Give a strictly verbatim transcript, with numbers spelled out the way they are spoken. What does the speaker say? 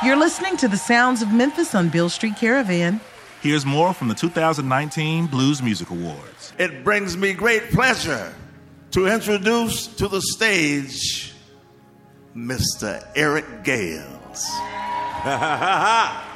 You're listening to the sounds of Memphis on Beale Street Caravan. Here's more from the two thousand nineteen Blues Music Awards. It brings me great pleasure to introduce to the stage Mister Eric Gales.